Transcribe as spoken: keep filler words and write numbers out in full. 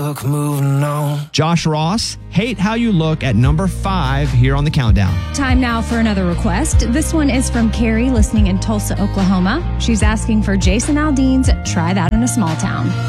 look, moving on. Josh Ross, Hate How You Look at number five here on the countdown. Time now for another request. This one is from Carrie, listening in Tulsa, Oklahoma. She's asking for Jason Aldean's Try That in a Small Town.